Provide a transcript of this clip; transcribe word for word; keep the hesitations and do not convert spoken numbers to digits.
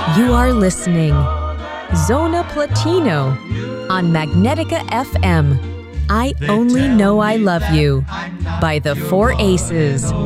You are listening Zona Platino on Magnetica F M. I Only Know I Love You by the Four Aces.